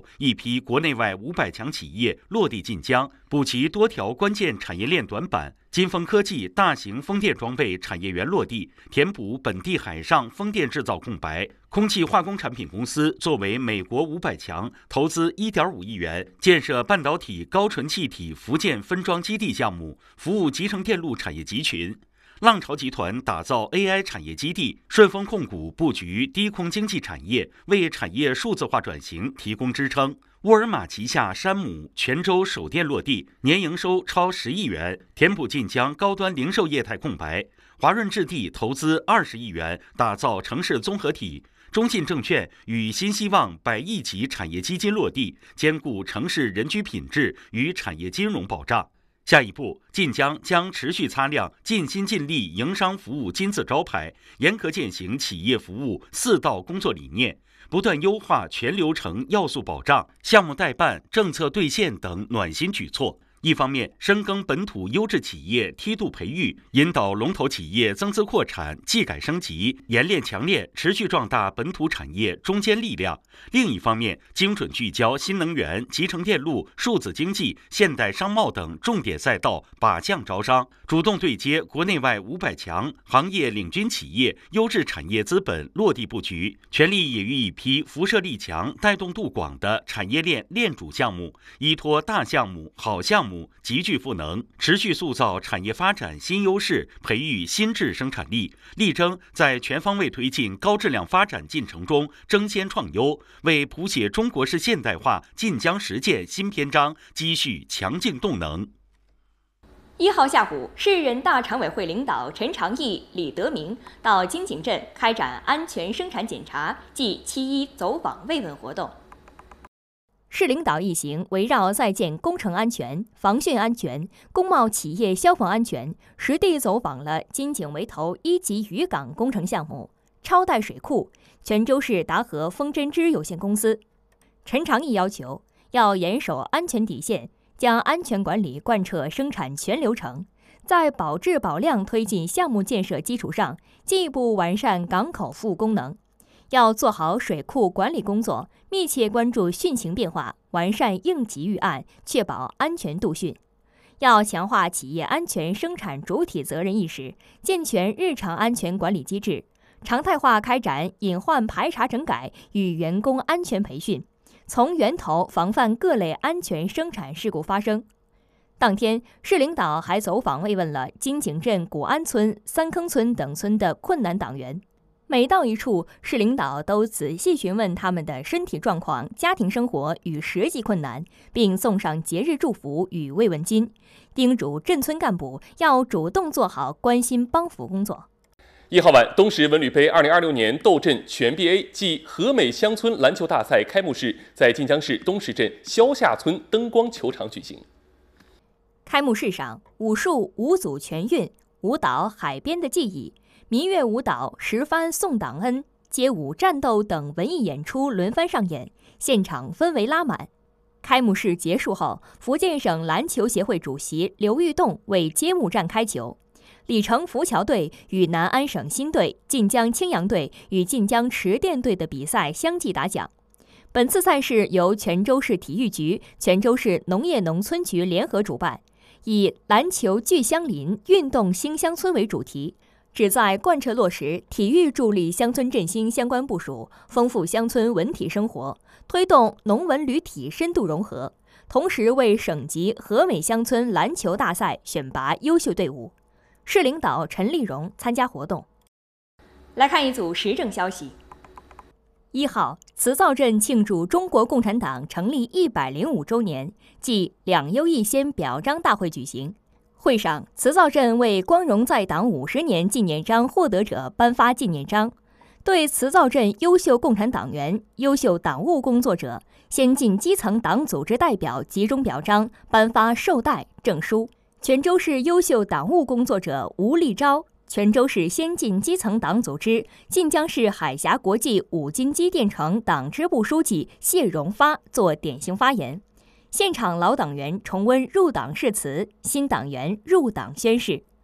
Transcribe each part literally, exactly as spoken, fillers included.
一批国内外五百强企业落地晋江，补齐多条关键产业链短板。金风科技大型风电装备产业园落地，填补本地海上风电制造空白。空气化工产品公司作为美国五百强，投资 一点五亿元建设半导体高纯气体福建分装基地项目，服务集成电路产业集群。浪潮集团打造 A I 产业基地，顺丰控股布局低空经济产业，为产业数字化转型提供支撑。沃尔玛旗下山姆泉州首店落地，年营收超十亿元，填补晋江高端零售业态空白。华润置地投资二十亿元，打造城市综合体。中信证券与新希望百亿级产业基金落地，兼顾城市人居品质与产业金融保障。下一步，晋江将持续擦亮尽心尽力营商服务金字招牌，严格践行企业服务四道工作理念，不断优化全流程要素保障、项目代办、政策兑现等暖心举措。一方面，深耕本土优质企业梯度培育，引导龙头企业增资扩产、技改升级，研炼强炼，持续壮大本土产业中坚力量；另一方面，精准聚焦新能源、集成电路、数字经济、现代商贸等重点赛道，靶向招商，主动对接国内外五百强行业领军企业优质产业资本落地布局，全力野育一批辐射力强、带动度广的产业链链主项目，依托大项目、好项目。极具赋能，持续塑造产业发展新优势，培育新质生产力，力争在全方位推进高质量发展进程中争先创优，为谱写中国式现代化晋江实践新篇章积蓄强劲动能。 一号下午，市人大常委会领导陈长义、李德明到金井镇开展安全生产检查暨七一走访慰问活动。市领导一行围绕在建工程安全、防汛安全、工贸企业消防安全，实地走访了金井围头一级渔港工程项目、超带水库、泉州市达和风针织有限公司。陈长义要求要严守安全底线，将安全管理贯彻生产全流程，在保质保量推进项目建设基础上，进一步完善港口服务功能。要做好水库管理工作，密切关注汛情变化，完善应急预案，确保安全度汛。要强化企业安全生产主体责任意识，健全日常安全管理机制，常态化开展隐患排查整改与员工安全培训，从源头防范各类安全生产事故发生。当天，市领导还走访慰问了金井镇古安村、三坑村等村的困难党员。每到一处，市领导都仔细询问他们的身体状况、家庭生活与实际困难，并送上节日祝福与慰问金，叮嘱镇村干部要主动做好关心帮扶工作。 一号晚，东石文旅杯二零二六年斗镇全 B A 暨和美乡村篮球大赛开幕式在晋江市东石镇萧下村灯光球场举行。 开幕式上，武术五组全运、舞蹈海边的记忆、民乐舞蹈十番送党恩、街舞战斗等文艺演出轮番上演，现场氛围拉满。开幕式结束后，福建省篮球协会主席刘玉栋为揭幕战开球，李城浮桥队与南安省新队、晋江青阳队与晋江池淀队的比赛相继打响。本次赛事由泉州市体育局、泉州市农业农村局联合主办，以篮球聚乡邻、运动兴乡村为主题，旨在贯彻落实体育助力乡村振兴相关部署，丰富乡村文体生活，推动农文旅体深度融合，同时为省级和美乡村篮球大赛选拔优秀队伍。市领导陈丽蓉参加活动。来看一组时政消息。一号，慈灶镇庆祝中国共产党成立一百零五周年暨两优一先表彰大会举行。会上，慈灶镇为光荣在党五十年纪念章获得者颁发纪念章，对慈灶镇优秀共产党员、优秀党务工作者、先进基层党组织代表集中表彰，颁发绶带、证书。泉州市优秀党务工作者吴立昭，泉州市先进基层党组织晋江市海峡国际五金机电城党支部书记谢荣发作典型发言。现场老党员重温入党誓词，新党员入党宣誓。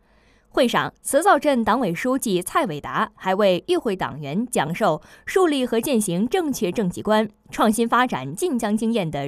会上，磁灶镇党委书记蔡伟达还为与会党员讲授树立和践行正确政绩观、创新发展晋江经验的